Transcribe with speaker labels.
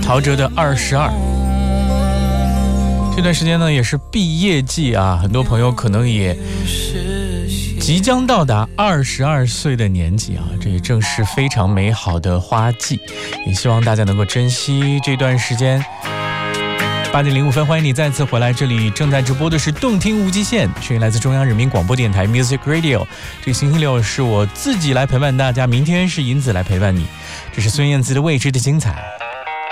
Speaker 1: 陶喆的22。这段时间呢也是毕业季啊，很多朋友可能也即将到达22岁的年纪啊，这也正是非常美好的花季，也希望大家能够珍惜这段时间。8点05分，欢迎你再次回来，这里正在直播的是动听无极限，声音来自中央人民广播电台 Music Radio。 这个星期六是我自己来陪伴大家，明天是银子来陪伴你，这是孙燕姿的未知的精彩。